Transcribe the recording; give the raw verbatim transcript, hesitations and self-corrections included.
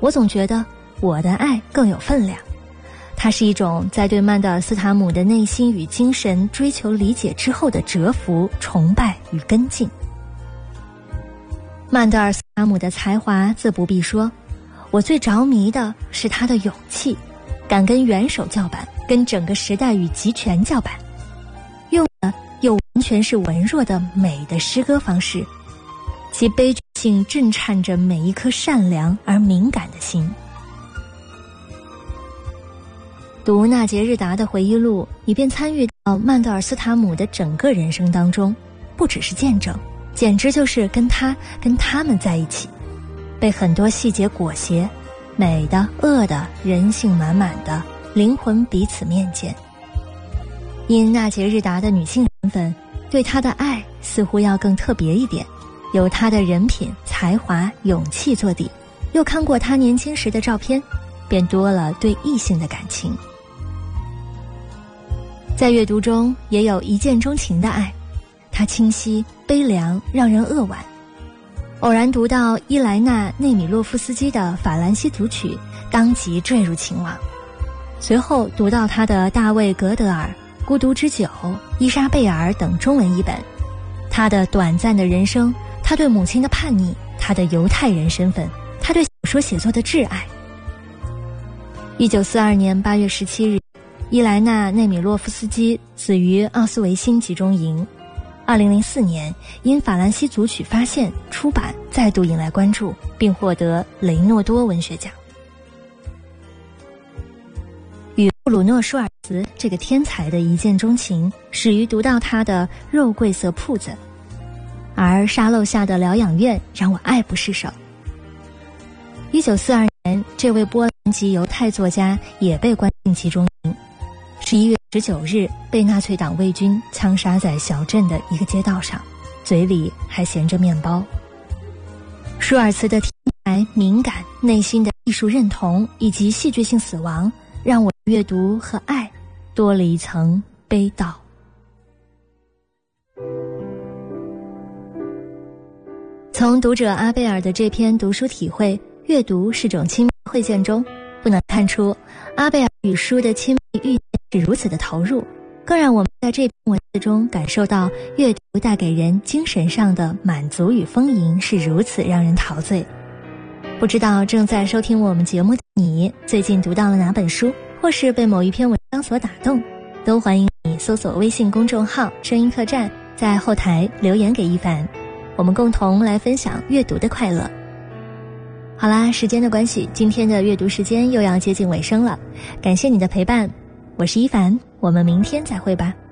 我总觉得我的爱更有分量。它是一种在对曼德尔斯塔姆的内心与精神追求理解之后的折服、崇拜与跟进。曼德尔斯塔姆的才华自不必说，我最着迷的是他的勇气，敢跟元首叫板，跟整个时代与集权叫板，用的又完全是文弱的美的诗歌方式，其悲剧性震颤着每一颗善良而敏感的心。读纳杰日达的回忆录，以便参与到曼德尔斯塔姆的整个人生当中，不只是见证，简直就是跟他跟他们在一起，被很多细节裹挟，美的恶的人性满满的灵魂彼此面见。因纳杰日达的女性身份，对她的爱似乎要更特别一点，有她的人品、才华、勇气做底，又看过她年轻时的照片，便多了对异性的感情。在阅读中也有一见钟情的爱，它清晰悲凉，让人扼腕。偶然读到伊莱娜·内米洛夫斯基的法兰西组曲，当即坠入情网。随后读到他的大卫·格德尔、孤独之酒、伊莎贝尔等中文译本，他的短暂的人生，他对母亲的叛逆，他的犹太人身份，他对小说写作的挚爱。一九四二年八月十七日，伊莱娜·内米洛夫斯基死于奥斯维辛集中营。二零零四年，因法兰西组曲发现出版，再度引来关注，并获得雷诺多文学奖。与布鲁诺·舒尔茨这个天才的一见钟情，始于读到他的《肉桂色铺子》，而沙漏下的疗养院让我爱不释手。一九四二年，这位波兰籍犹太作家也被关进集中营。十一月十九日，被纳粹党卫军枪杀在小镇的一个街道上，嘴里还衔着面包。舒尔茨的天才、敏感、内心的艺术认同以及戏剧性死亡，让我阅读和爱多了一层悲悼。从读者阿贝尔的这篇读书体会，阅读是种亲密会见中，不难看出阿贝尔与书的亲密遇见是如此的投入，更让我们在这篇文字中感受到阅读带给人精神上的满足与丰盈是如此让人陶醉。不知道正在收听我们节目的你，最近读到了哪本书，或是被某一篇文章所打动，都欢迎你搜索微信公众号声音客栈，在后台留言给一凡，我们共同来分享阅读的快乐。好啦，时间的关系，今天的阅读时间又要接近尾声了，感谢你的陪伴，我是一凡，我们明天再会吧。